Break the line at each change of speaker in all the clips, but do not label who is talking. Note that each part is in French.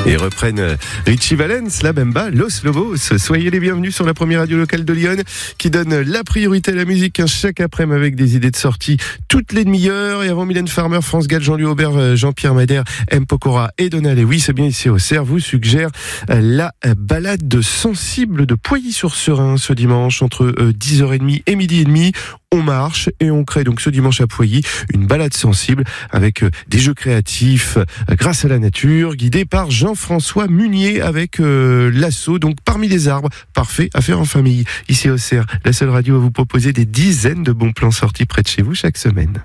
Et reprennent Richie Valens, La Bemba, Los Lobos. Soyez les bienvenus sur la première radio locale de Lyon qui donne la priorité à la musique chaque après-midi avec des idées de sortie toutes les demi-heures. Et avant Mylène Farmer, France Gall, Jean-Louis Aubert, Jean-Pierre Madère, M. Pokora et Donald Lewis, c'est bien ici au CERF, vous suggère la balade sensible de Pouilly-sur-Serein ce dimanche entre 10h30 et midi et demi. On marche et on crée donc ce dimanche à Pouilly une balade sensible avec des jeux créatifs grâce à la nature, guidé par Jean-François Munier avec l'assaut donc parmi les arbres, parfait à faire en famille. Ici au CERF, la seule radio à vous proposer des dizaines de bons plans sortis près de chez vous chaque semaine.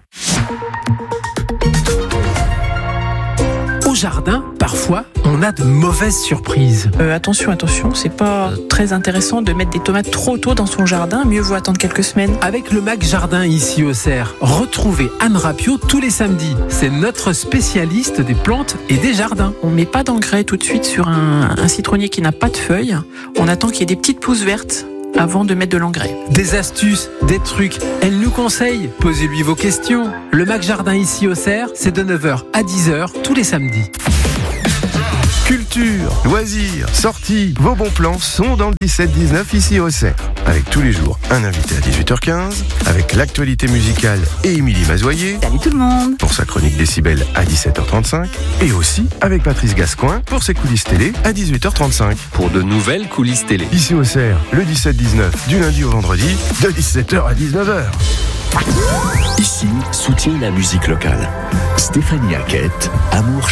Au jardin, parfois, on a de mauvaises surprises.
Attention, c'est pas très intéressant de mettre des tomates trop tôt dans son jardin, mieux vaut attendre quelques semaines.
Avec le Mac Jardin ici au CERF, retrouvez Anne Rapio tous les samedis. C'est notre spécialiste des plantes et des jardins.
On met pas d'engrais tout de suite sur un citronnier qui n'a pas de feuilles. On attend qu'il y ait des petites pousses vertes avant de mettre de l'engrais.
Des astuces, des trucs, elle nous conseille. Posez-lui vos questions. Le Mac Jardin ici au CERF, c'est de 9h à 10h tous les samedis.
Culture, loisirs, sorties, vos bons plans sont dans le 17-19 ici au CERF. Avec tous les jours un invité à 18h15, avec l'actualité musicale et Émilie Mazoyer.
Salut tout le monde.
Pour sa chronique Décibel à 17h35. Et aussi avec Patrice Gascoin pour ses coulisses télé à 18h35.
Pour de nouvelles coulisses télé.
Ici au CERF, le 17-19 du lundi au vendredi de 17h à 19h.
Ici, soutient la musique locale. Stéphanie Hackett, Amour